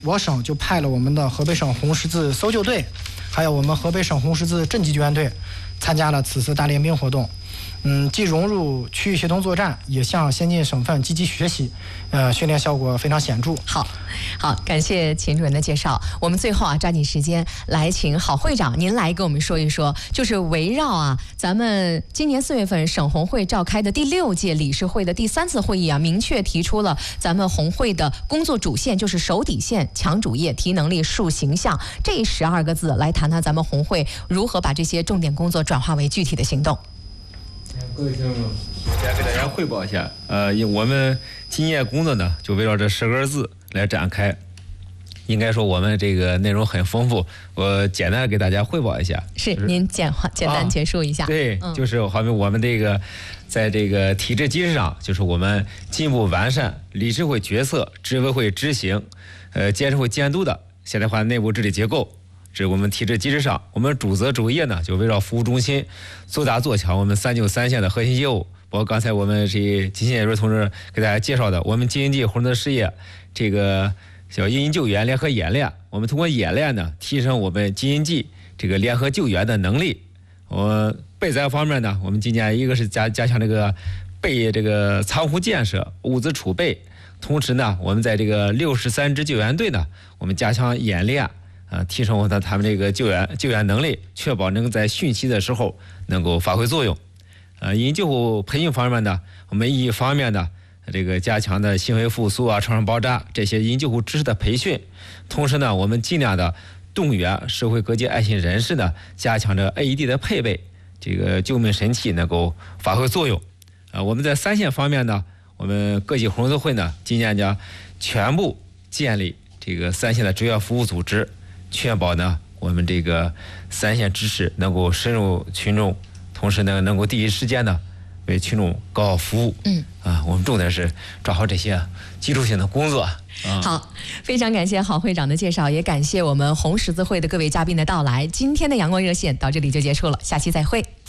我省就派了我们的河北省红十字搜救队，还有我们河北省红十字镇级救援队，参加了此次大练兵活动。既融入区域协同作战，也向先进省份积极学习，训练效果非常显著。 好，感谢秦主任的介绍。我们最后抓紧时间来请郝会长您来给我们说一说，就是围绕咱们今年4月份省红会召开的第6届理事会的第3次会议明确提出了咱们红会的工作主线，就是守底线、强主业、提能力、树形象这12个字，来谈谈咱们红会如何把这些重点工作转化为具体的行动。 各位听众，先给大家汇报一下，我们今年工作呢，就围绕这10个字来展开。应该说我们这个内容很丰富，我简单给大家汇报一下。 是，您简单结束一下。 对，就是好比我们这个在这个体制机制上，就是我们进一步完善理事会决策、执委会执行、监事会监督的现代化内部治理结构。这是我们体制机制上，我们主责主业呢，就围绕服务中心做大做强我们3旧3县的核心业务。包括刚才我们金新野瑞同志给大家介绍的，我们京津冀红色事业这个叫应急救援联合演练，我们通过演练呢，提升我们京津冀这个联合救援的能力。备灾方面呢，我们今年一个是加强这个这个仓库建设、物资储备，同时呢，我们在这个63支救援队呢，我们加强演练。提升他们这个救援能力，确保能在汛期的时候能够发挥作用。应急救护培训方面呢，我们一方面呢，这个加强的心肺复苏创伤包扎这些应急救护知识的培训，同时呢，我们尽量的动员社会各界爱心人士呢，加强着 AED 的配备，这个救命神器能够发挥作用。我们在3县方面呢，我们各级红十字会呢，今年将全部建立这个3县的志愿服务组织。确保呢，我们这个3县知识能够深入群众，同时呢，能够第一时间呢为群众搞好服务。我们重点是抓好这些基础性的工作。 好，非常感谢郝会长的介绍，也感谢我们红十字会的各位嘉宾的到来。今天的阳光热线到这里就结束了，下期再会。